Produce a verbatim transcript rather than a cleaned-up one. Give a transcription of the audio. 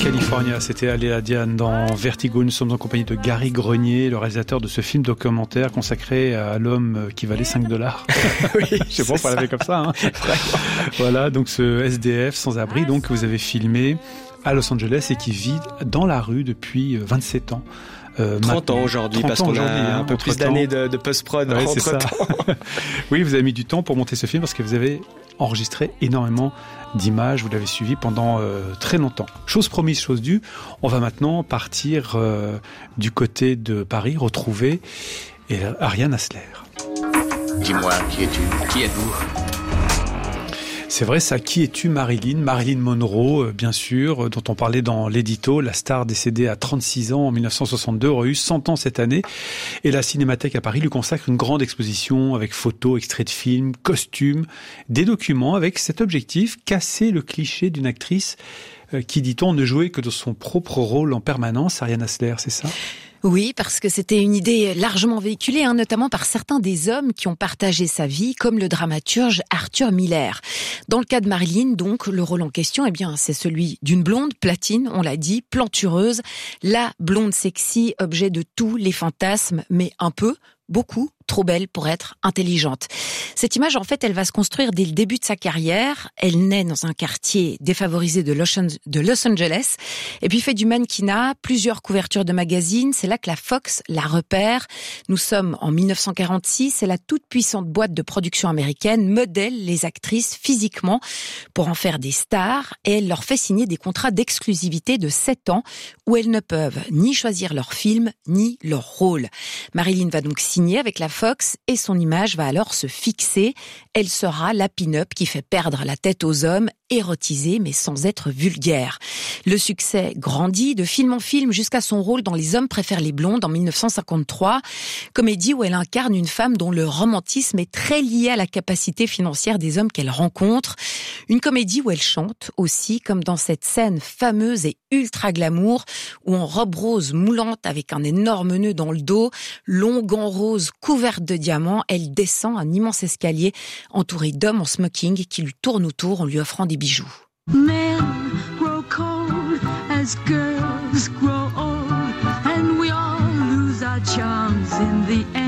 California, c'était Aléa Diane dans Vertigo. Nous sommes en compagnie de Gary Grenier, le réalisateur de ce film documentaire consacré à l'homme qui valait cinq dollars. Oui, je sais pas, on peut l'appeler comme ça. Hein. Voilà, donc ce S D F sans abri, donc que vous avez filmé à Los Angeles et qui vit dans la rue depuis vingt-sept ans. Euh, trente ans aujourd'hui, parce qu'on a hein, un peu plus d'années de, de post-prod ouais, entre-temps. Oui, vous avez mis du temps pour monter ce film parce que vous avez enregistré énormément d'images, vous l'avez suivi pendant euh, très longtemps. Chose promise, chose due, on va maintenant partir euh, du côté de Paris, retrouver Ariane Hasler. Dis-moi, qui es-tu ? Qui êtes-vous ? C'est vrai, ça. Qui es-tu, Marilyn ? Marilyn Monroe, euh, bien sûr, euh, dont on parlait dans l'édito. La star décédée à trente-six ans en mille neuf cent soixante-deux aurait eu cent ans cette année. Et la Cinémathèque à Paris lui consacre une grande exposition avec photos, extraits de films, costumes, des documents avec cet objectif, casser le cliché d'une actrice euh, qui, dit-on, ne jouait que de son propre rôle en permanence. Ariane Hasler, c'est ça ? Oui, parce que c'était une idée largement véhiculée, hein, notamment par certains des hommes qui ont partagé sa vie, comme le dramaturge Arthur Miller. Dans le cas de Marilyn, donc, le rôle en question, eh bien, c'est celui d'une blonde platine, on l'a dit, plantureuse, la blonde sexy, objet de tous les fantasmes, mais un peu, beaucoup, trop belle pour être intelligente. Cette image, en fait, elle va se construire dès le début de sa carrière. Elle naît dans un quartier défavorisé de Los Angeles et puis fait du mannequinat, plusieurs couvertures de magazines. C'est là que la Fox la repère. Nous sommes en mille neuf cent quarante-six et la toute puissante boîte de production américaine modèle les actrices physiquement pour en faire des stars et elle leur fait signer des contrats d'exclusivité de sept ans où elles ne peuvent ni choisir leur film ni leur rôle. Marilyn va donc signer avec la Fox et son image va alors se fixer. Elle sera la pin-up qui fait perdre la tête aux hommes, érotisée mais sans être vulgaire. Le succès grandit de film en film jusqu'à son rôle dans Les hommes préfèrent les blondes en mille neuf cent cinquante-trois, comédie où elle incarne une femme dont le romantisme est très lié à la capacité financière des hommes qu'elle rencontre. Une comédie où elle chante aussi, comme dans cette scène fameuse et ultra glamour où en robe rose moulante avec un énorme nœud dans le dos, long gant rose couverte de diamants, elle descend un immense escalier entouré d'hommes en smoking qui lui tournent autour en lui offrant des bijoux. Men grow cold as girls grow old and we all lose our charms in the end.